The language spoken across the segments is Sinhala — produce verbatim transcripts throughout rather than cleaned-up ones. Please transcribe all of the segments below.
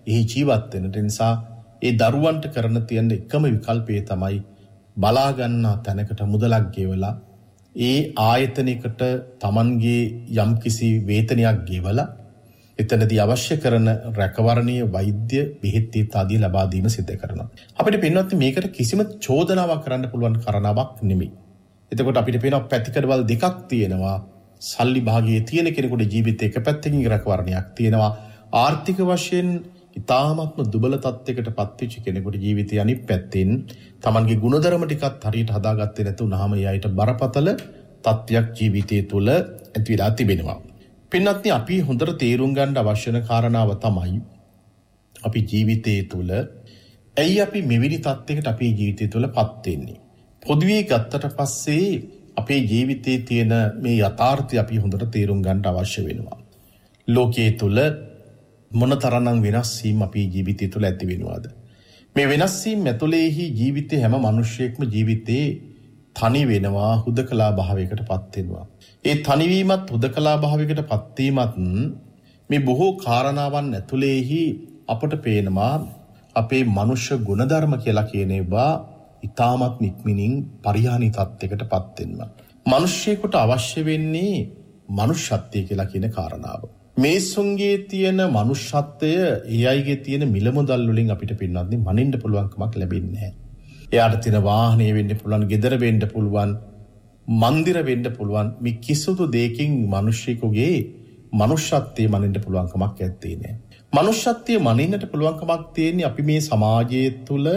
එහි ජීවත් වෙන නිසා ඒ දරුවන්ට කරන තියෙන එකම විකල්පය තමයි බලා ගන්න තැනකට මුදලක් ගෙවලා ඒ ආයතනයකට Tamanගේ යම්කිසි වේතනයක් ගෙවලා එතනදී අවශ්‍ය කරන රැකවරණීය වෛද්‍ය බෙහෙත් ආදී ලබා දීම සිදු කරනවා. අපිට පින්වත් මේකට කිසිම චෝදනාවක් කරන්න පුළුවන් කරනාවක් නෙමෙයි. එතකොට අපිට පේනවා පැතිකඩවල් දෙකක් තියෙනවා. සල්ලි භාගයේ තියෙන කෙනෙකුට ජීවිතේ එක පැත්තකින් රැකවරණයක් තියෙනවා. ආර්ථික වශයෙන් ඉතාමත්ම දුබල තත්යකට පත්වෙච්ච කෙනෙකුට ජීවිතය අනිත් පැත්තෙන් Tamanගේ ගුණධර්ම ටිකත් හරියට හදාගත්තේ නැතුනහම එයාට බරපතල තත්යක් ජීවිතය තුළ ඇති වෙලා තිබෙනවා. පින්වත්නි අපි හොඳට තේරුම් ගන්න අවශ්‍ය වෙන කාරණාව තමයි අපි ජීවිතයේ තුල ඇයි අපි මෙවැනි තත්යකට අපේ ජීවිතය තුලපත් වෙන්නේ. පොදුවේ ගත්තට පස්සේ අපේ ජීවිතයේ තියෙන මේ යථාර්ථය අපි හොඳට තේරුම් ගන්න අවශ්‍ය වෙනවා. ලෝකයේ තුල මොනතරම් වෙනස් වීම අපේ ජීවිතය තුල ඇති වෙනවද? මේ වෙනස් වීම ඇතුළේහි ජීවිතේ හැම මිනිහෙක්ම ජීවිතේ තනි වෙනවා, හුදකලා භාවයකටපත් වෙනවා. ඒ තනිවීමත් හුදකලා භාවයකටපත් වීමත් මේ බොහෝ කාරණාවන් ඇතුළේහි අපට පේනවා අපේ මනුෂ්‍ය ගුණධර්ම කියලා කියන ඒවා ඊටමත් නික්මිනින් පරිහානි තත්යකටපත් වෙනවා. මිනිස්සෙකුට අවශ්‍ය වෙන්නේ මනුෂ්‍යත්වය කියලා කියන කාරණාව. මේසුන්ගේ තියෙන මනුෂ්‍යත්වය ඒ අයගේ තියෙන මිල මුදල් වලින් අපිට පින්නත් මනින්න පුළුවන්කමක් ලැබෙන්නේ නැහැ. එයාට තියෙන වාහනේ වෙන්න පුළුවන්, ගෙදර වෙන්න පුළුවන්, මන්දිර වෙන්න පුළුවන්. මේ කිසිදු දෙයකින් මිනිස්සෙකුගේ මනුෂ්‍යත්වයේ මනින්න පුළුවන්කමක් ඇත්තේ නැහැ. මනුෂ්‍යත්වයේ මනින්නට පුළුවන්කමක් තියෙන්නේ අපි මේ සමාජයේ තුල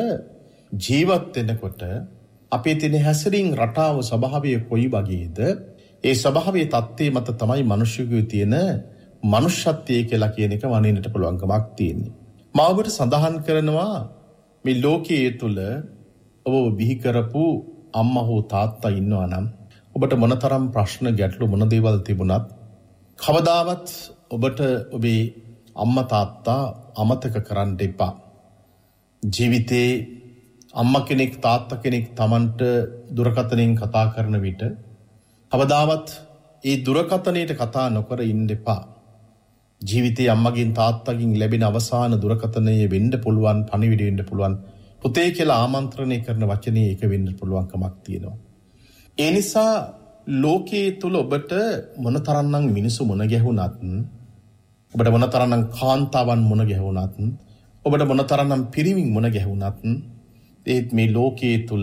ජීවත් වෙනකොට අපේ තියෙන හැසිරීම් රටාව ස්වභාවය කොයි වගේද? ඒ ස්වභාවයේ தත්ත්වයේ මත තමයි මිනිස්සුගේ තියෙන මනුෂ්‍යත්වයේ කියලා කියන එක මනින්නට පුළුවන්කමක් තියෙන්නේ. මා ඔබට සඳහන් කරනවා මේ ලෝකයේ තුල ඔබ බිහි කරපු අම්මා හෝ තාත්තා ඉන්නවා නම් ඔබට මොනතරම් ප්‍රශ්න ගැටලු මොන දේවල් තිබුණත් කවදාවත් ඔබට ඔබේ අම්මා තාත්තා අමතක කරන්න එපා. ජීවිතේ අම්මා කෙනෙක් තාත්තා කෙනෙක් Tamanට දුරකථනයෙන් කතා කරන විට කවදාවත් ඒ දුරකථනයට කතා නොකර ඉන්න එපා. ජීවිතේ අම්මගෙන් තාත්තගෙන් ලැබෙන අවසාන දුරකථනයේ වෙන්න පුළුවන්, පණිවිඩ වෙන්න පුළුවන්, පුතේ කියලා ආමන්ත්‍රණය කරන වචනේ එක වෙන්න පුළුවන්කමක් තියෙනවා. ඒ නිසා ලෝකයේ තුල ඔබට මොනතරම්නම් මිනිසු මුණ ගැහුණත්, ඔබට මොනතරම්නම් කාන්තාවන් මුණ ගැහුණත්, ඔබට මොනතරම්නම් පිරිමින් මුණ ගැහුණත්, ඒත් මේ ලෝකයේ තුල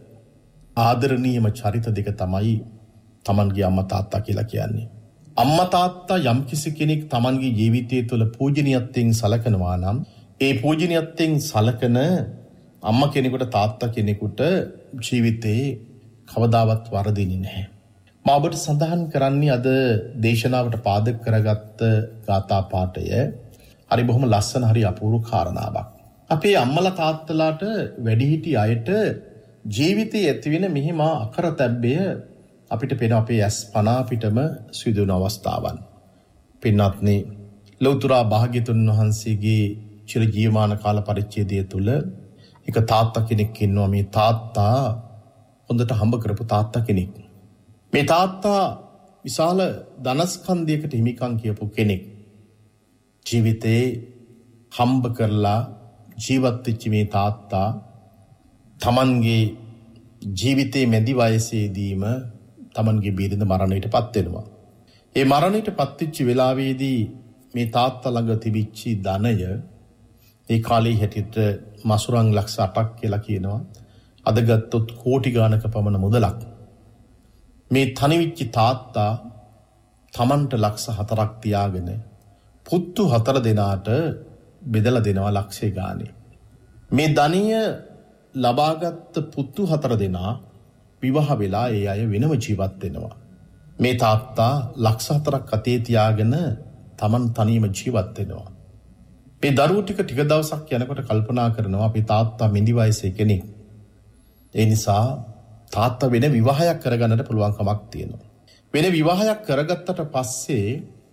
ආදරණීයම චරිත දෙක තමයි Tamanගේ අම්මා තාත්තා කියලා කියන්නේ. අම්මා තාත්තා යම්කිසි කෙනෙක් Tamanගේ ජීවිතය තුළ පූජනීයත්වයෙන් සලකනවා නම් ඒ පූජනීයත්වයෙන් සලකන අම්මා කෙනෙකුට තාත්තා කෙනෙකුට ජීවිතේ කවදාවත් වරදින්නේ නැහැ. මම ඔබට සඳහන් කරන්නේ අද දේශනාවට පාදක කරගත්ත ගාථා පාඨය හරි බොහොම ලස්සන හරි අපූර්ව කාරණාවක්. අපේ අම්මලා තාත්තලාට වැඩිහිටි අයට ජීවිතයේ ඇතිවෙන මෙහිම අකරතැබ්බය අපිට පේන අපේ ඇස් පන අපිටම සිදුවන අවස්ථාවන්. පින්වත්නි, ලෞතර භාග්‍යතුන් වහන්සේගේ චිර ජීවමාන කාල පරිච්ඡේදය තුල එක තාත්තා කෙනෙක් ඉන්නවා. මේ තාත්තා හොඳට හම්බ කරපු තාත්තා කෙනෙක්. මේ තාත්තා විශාල ධනස්කන්ධයකට හිමිකම් කියපු කෙනෙක්. ජීවිතේ හම්බ කරලා ජීවත් වෙච්ච මේ තාත්තා Tamanගේ ජීවිතේ මැදි වයසේදීම Tamanගේ බිරිඳ මරණයට පත් වෙනවා. ඒ මරණයට පත් වෙච්ච වෙලාවේදී මේ තාත්තා ළඟ තිබිච්ච ධනය ඒ කාලේ හැටියට මසුරන් ලක්ෂ අටක් කියලා කියනවා. අද ගත්තොත් කෝටි ගානක පමණ මුදලක්. මේ තනිවිච්ච තාත්තා Tamanට ලක්ෂ හතරක් තියාගෙන පුත්තු හතර දෙනාට බෙදලා දෙනවා ලක්ෂේ ගානේ. මේ ධනිය ලබාගත් පුත්තු හතර දෙනා විවාහ වෙලා ඒ අය වෙනම ජීවත් වෙනවා. මේ තාත්තා ලක්ෂ හතරක් අතේ තියාගෙන Taman තනියම ජීවත් වෙනවා. මේ දරුවෝ ටික ටික දවසක් යනකොට කල්පනා කරනවා අපේ තාත්තා මිදි වයසේ කෙනෙක්. ඒ නිසා තාත්තා වෙන විවාහයක් කරගන්නට පුළුවන්කමක් තියෙනවා. වෙන විවාහයක් කරගත්තට පස්සේ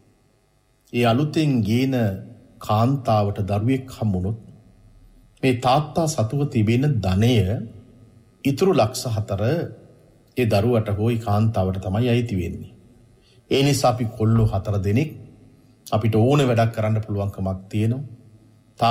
ඒ අලුතෙන් ගේන කාන්තාවට දරුවෙක් හම්බුනොත් මේ තාත්තා සතුව තිබෙන ධනය ඉතුරු ලක්ෂ හතර ඒ දරුවට හොයි කාන්තාවට තමයි අයිති වෙන්නේ. ඒ නිසා අපි කොල්ලෝ හතර දෙනෙක් අපිට ඕන වැඩක් කරන්න පුළුවන්කමක් තියෙනවා.